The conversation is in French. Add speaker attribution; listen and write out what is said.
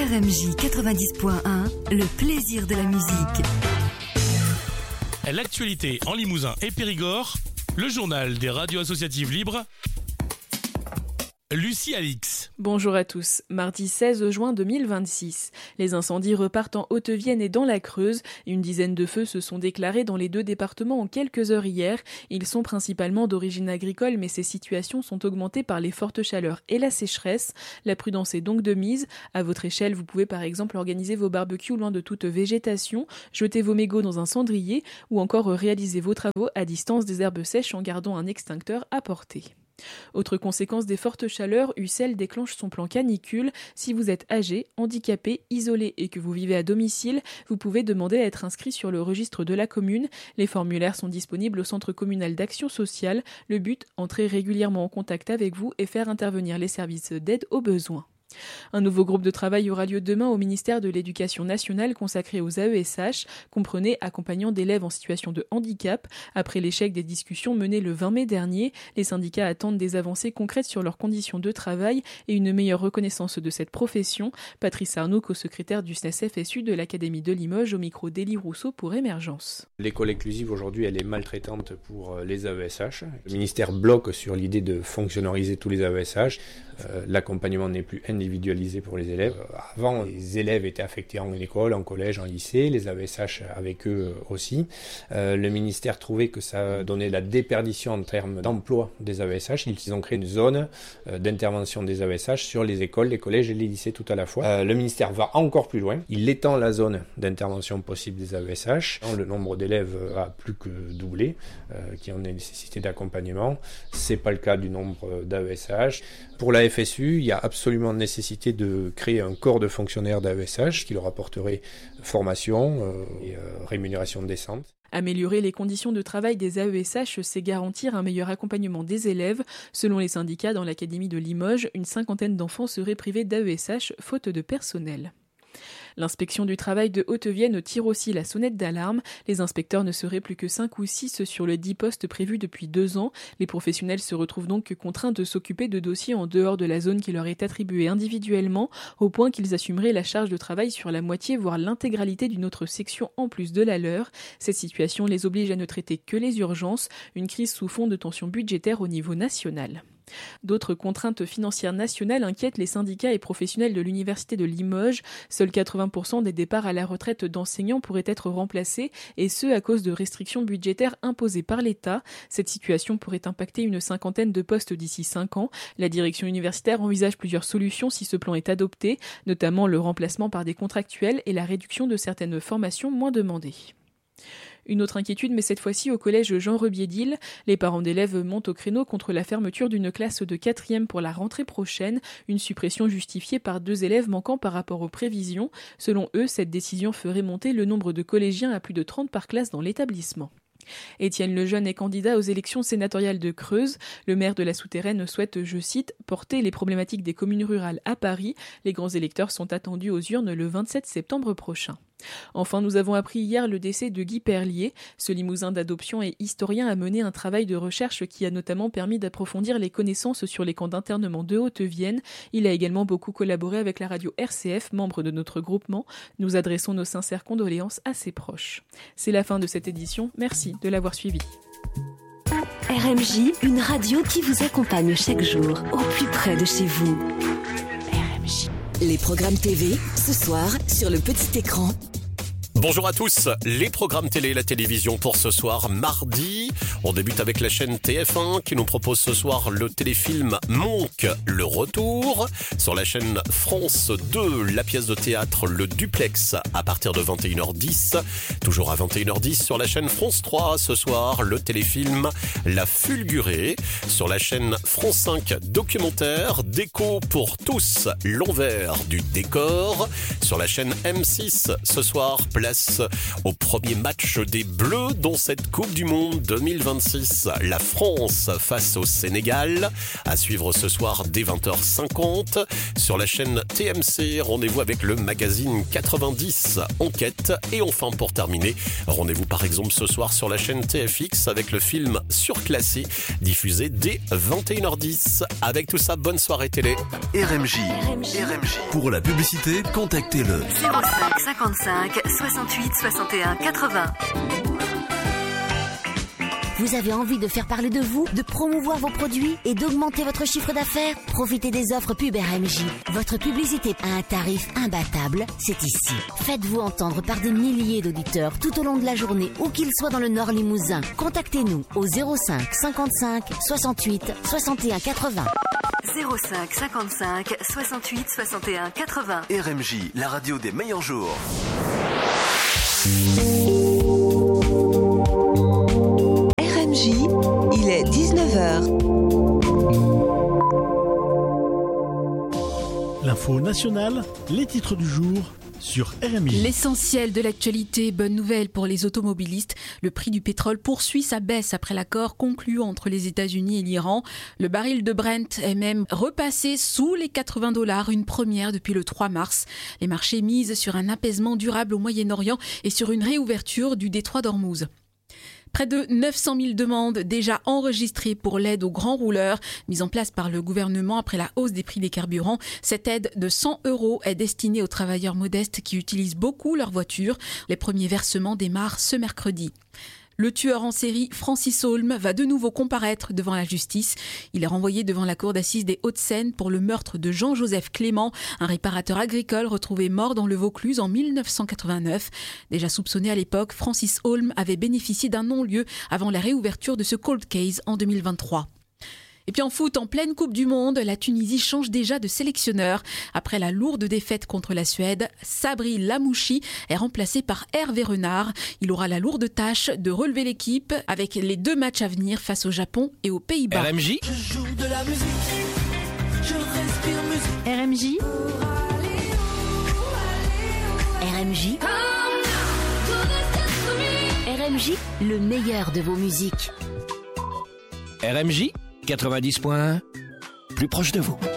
Speaker 1: RMJ 90.1, le plaisir de la musique.
Speaker 2: L'actualité en Limousin et Périgord, le journal des radios associatives libres. Lucie Alix.
Speaker 3: Bonjour à tous. Mardi 16 juin 2026. Les incendies repartent en Haute-Vienne et dans la Creuse. Une dizaine de feux se sont déclarés dans les deux départements en quelques heures hier. Ils sont principalement d'origine agricole, mais ces situations sont augmentées par les fortes chaleurs et la sécheresse. La prudence est donc de mise. À votre échelle, vous pouvez par exemple organiser vos barbecues loin de toute végétation, jeter vos mégots dans un cendrier ou encore réaliser vos travaux à distance des herbes sèches en gardant un extincteur à portée. Autre conséquence des fortes chaleurs, Ucel déclenche son plan canicule. Si vous êtes âgé, handicapé, isolé et que vous vivez à domicile, vous pouvez demander à être inscrit sur le registre de la commune. Les formulaires sont disponibles au centre communal d'action sociale. Le but, entrer régulièrement en contact avec vous et faire intervenir les services d'aide aux besoins. Un nouveau groupe de travail aura lieu demain au ministère de l'Éducation nationale consacré aux AESH, comprenez accompagnants d'élèves en situation de handicap. Après l'échec des discussions menées le 20 mai dernier, les syndicats attendent des avancées concrètes sur leurs conditions de travail et une meilleure reconnaissance de cette profession. Patrice Arnaud, co-secrétaire du SNES-FSU de l'Académie de Limoges, au micro d'Élie Rousseau pour Émergence.
Speaker 4: L'école inclusive aujourd'hui, elle est maltraitante pour les AESH. Le ministère bloque sur l'idée de fonctionnariser tous les AESH. L'accompagnement n'est plus individualisé pour les élèves. Avant, les élèves étaient affectés en école, en collège, en lycée, les AESH avec eux aussi. Le ministère trouvait que ça donnait la déperdition en termes d'emploi des AESH. Ils ont créé une zone d'intervention des AESH sur les écoles, les collèges et les lycées tout à la fois. Le ministère va encore plus loin. Il étend la zone d'intervention possible des AESH. Le nombre d'élèves a plus que doublé, qui ont une nécessité d'accompagnement. C'est pas le cas du nombre d'AESH. Pour la FSU, il y a absolument nécessité de créer un corps de fonctionnaires d'AESH qui leur apporterait formation et rémunération décente.
Speaker 3: Améliorer les conditions de travail des AESH, c'est garantir un meilleur accompagnement des élèves. Selon les syndicats, dans l'Académie de Limoges, une cinquantaine d'enfants seraient privés d'AESH faute de personnel. L'inspection du travail de Haute-Vienne tire aussi la sonnette d'alarme. Les inspecteurs ne seraient plus que 5 ou 6 sur les 10 postes prévus depuis 2 ans. Les professionnels se retrouvent donc contraints de s'occuper de dossiers en dehors de la zone qui leur est attribuée individuellement, au point qu'ils assumeraient la charge de travail sur la moitié, voire l'intégralité d'une autre section en plus de la leur. Cette situation les oblige à ne traiter que les urgences, une crise sous fond de tensions budgétaires au niveau national. D'autres contraintes financières nationales inquiètent les syndicats et professionnels de l'Université de Limoges. Seuls 80% des départs à la retraite d'enseignants pourraient être remplacés, et ce à cause de restrictions budgétaires imposées par l'État. Cette situation pourrait impacter une cinquantaine de postes d'ici 5 ans. La direction universitaire envisage plusieurs solutions si ce plan est adopté, notamment le remplacement par des contractuels et la réduction de certaines formations moins demandées. Une autre inquiétude, mais cette fois-ci au collège Jean Rebiédil. Les parents d'élèves montent au créneau contre la fermeture d'une classe de 4e pour la rentrée prochaine, une suppression justifiée par 2 élèves manquants par rapport aux prévisions. Selon eux, cette décision ferait monter le nombre de collégiens à plus de 30 par classe dans l'établissement. Étienne Lejeune est candidat aux élections sénatoriales de Creuse. Le maire de la Souterraine souhaite, je cite, « porter les problématiques des communes rurales à Paris ». Les grands électeurs sont attendus aux urnes le 27 septembre prochain. Enfin, nous avons appris hier le décès de Guy Perlier. Ce Limousin d'adoption et historien a mené un travail de recherche qui a notamment permis d'approfondir les connaissances sur les camps d'internement de Haute-Vienne. Il a également beaucoup collaboré avec la radio RCF, membre de notre groupement. Nous adressons nos sincères condoléances à ses proches. C'est la fin de cette édition. Merci de l'avoir suivi.
Speaker 1: RMJ, une radio qui vous accompagne chaque jour, au plus près de chez vous. RMJ. Les programmes TV, ce soir, sur le petit écran.
Speaker 5: Bonjour à tous, les programmes télé et la télévision pour ce soir, mardi. On débute avec la chaîne TF1 qui nous propose ce soir le téléfilm Monk, le retour. Sur la chaîne France 2, la pièce de théâtre Le Duplex à partir de 21h10. Toujours à 21h10 sur la chaîne France 3, ce soir, le téléfilm La Fulgurée. Sur la chaîne France 5, documentaire Déco pour tous, l'envers du décor. Sur la chaîne M6, ce soir, place place au premier match des Bleus dans cette Coupe du Monde 2026. La France face au Sénégal. À suivre ce soir dès 20h50 sur la chaîne TMC. Rendez-vous avec le magazine 90 Enquête. Et enfin, pour terminer, rendez-vous par exemple ce soir sur la chaîne TFX avec le film Surclassé, diffusé dès 21h10. Avec tout ça, bonne soirée télé.
Speaker 6: RMJ. Pour la publicité, contactez-le
Speaker 1: 05 55 68 61 80. Vous avez envie de faire parler de vous, de promouvoir vos produits et d'augmenter votre chiffre d'affaires? Profitez des offres pub RMJ. Votre publicité à un tarif imbattable, c'est ici. Faites-vous entendre par des milliers d'auditeurs tout au long de la journée, où qu'ils soient dans le Nord Limousin. Contactez-nous au 05 55 68 61 80. 05 55 68 61 80.
Speaker 6: RMJ, la radio des meilleurs jours.
Speaker 7: Il est 19h.
Speaker 8: L'info nationale, les titres du jour sur RMJ.
Speaker 3: L'essentiel de l'actualité, bonne nouvelle pour les automobilistes. Le prix du pétrole poursuit sa baisse après l'accord conclu entre les États-Unis et l'Iran. Le baril de Brent est même repassé sous les $80, une première depuis le 3 mars. Les marchés misent sur un apaisement durable au Moyen-Orient et sur une réouverture du détroit d'Ormuz. Près de 900 000 demandes déjà enregistrées pour l'aide aux grands rouleurs, mise en place par le gouvernement après la hausse des prix des carburants. Cette aide de 100 € est destinée aux travailleurs modestes qui utilisent beaucoup leur voiture. Les premiers versements démarrent ce mercredi. Le tueur en série Francis Holm va de nouveau comparaître devant la justice. Il est renvoyé devant la cour d'assises des Hauts-de-Seine pour le meurtre de Jean-Joseph Clément, un réparateur agricole retrouvé mort dans le Vaucluse en 1989. Déjà soupçonné à l'époque, Francis Holm avait bénéficié d'un non-lieu avant la réouverture de ce cold case en 2023. Et puis en foot, en pleine Coupe du Monde, la Tunisie change déjà de sélectionneur. Après la lourde défaite contre la Suède, Sabri Lamouchi est remplacé par Hervé Renard. Il aura la lourde tâche de relever l'équipe avec les 2 matchs à venir face au Japon et aux Pays-Bas.
Speaker 5: RMJ.
Speaker 9: Je joue de la musique, je respire musique.
Speaker 1: RMJ. RMJ. RMJ, le meilleur de vos musiques.
Speaker 10: RMJ 90.1, plus proche de vous.